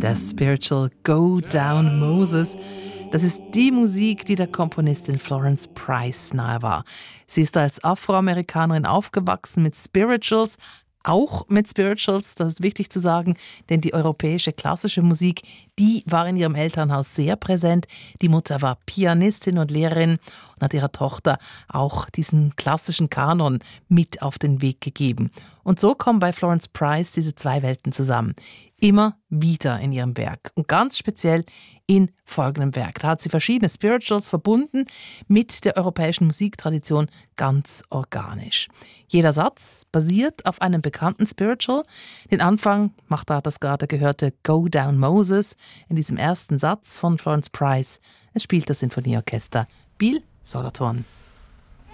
der Spiritual Go Down Moses. Das ist die Musik, die der Komponistin Florence Price nahe war. Sie ist als Afroamerikanerin aufgewachsen mit Spirituals, auch mit Spirituals, das ist wichtig zu sagen, denn die europäische klassische Musik, die war in ihrem Elternhaus sehr präsent. Die Mutter war Pianistin und Lehrerin und hat ihrer Tochter auch diesen klassischen Kanon mit auf den Weg gegeben. Und so kommen bei Florence Price diese zwei Welten zusammen. Immer wieder in ihrem Werk und ganz speziell in folgendem Werk. Da hat sie verschiedene Spirituals verbunden mit der europäischen Musiktradition ganz organisch. Jeder Satz basiert auf einem bekannten Spiritual. Den Anfang macht da das gerade gehörte Go Down Moses in diesem ersten Satz von Florence Price. Es spielt das Sinfonieorchester Biel Solothurn.